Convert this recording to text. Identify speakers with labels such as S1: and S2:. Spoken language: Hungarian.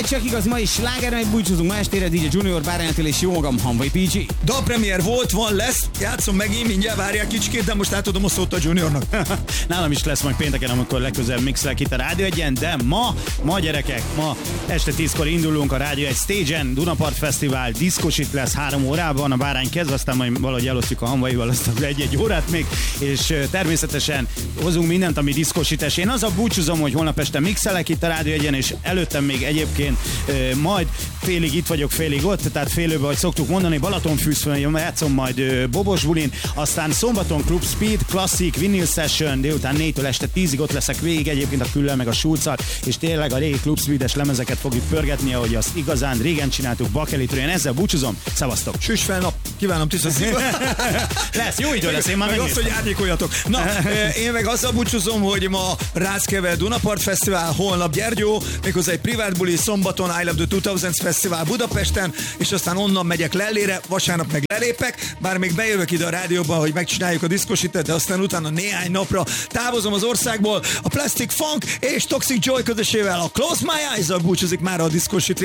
S1: egy csak igaz, ma is sláger, meg búcsúzunk ma estére, DJ Junior, Bárányatil és jó magam, Hanvai PG.
S2: Dalpremier volt, van, lesz, játszom megint, mindjárt várják kicsikét, de most átadom a szót a Juniornak.
S3: Nálam is lesz majd pénteken, amikor legközelebb mixelek itt a Rádió Egyen, de ma gyerekek, ma este 10-kor indulunk a Rádió Egy Stage-en, Dunapart Fesztivál, diszkosit lesz 3 órában, a Bárány kezd, aztán majd valahogy elosztjuk a Hanvaival azt az 1-1 órát még, és természetesen hozunk mindent, ami diszkosítás. Én azzal búcsúzom, hogy holnap este mixelek itt a Rádió Egyen, és előttem még egyébként majd félig itt vagyok, félig ott, tehát félőbe, hogy szoktuk mondani, Balatonfűzfön játszom majd Bobos bulin, aztán szombaton Club Speed, Classic, Vinyl Session, délután 4-től este 10-ig ott leszek végig, egyébként a Küllel meg a Schulzzal, és tényleg a régi Club Speed-es lemezeket fogjuk pörgetni, ahogy azt igazán régen csináltuk Bakelitről. Én ezzel búcsúzom, szevasztok!
S2: Süss fel nap, kívánom tiszta szívvel.
S3: Lesz, jó idő lesz, én már
S2: meg azt, hogy árnyékoljatok. Na, én meg azzal búcsúzom, hogy ma Ráckeve Dunapart Fesztivál, holnap Gyergyó, méghozzá egy privát buli, szombaton I Love the 2000s Fesztivál Budapesten, és aztán onnan megyek Lellére, vasárnap meg lelépek, bár még bejövök ide a rádióba, hogy megcsináljuk a diszkosítet, de aztán utána néhány napra távozom az országból. A Plastic Funk és Toxic Joy közösével a Close My Eyes-zal búcsúzik már a diszkosít.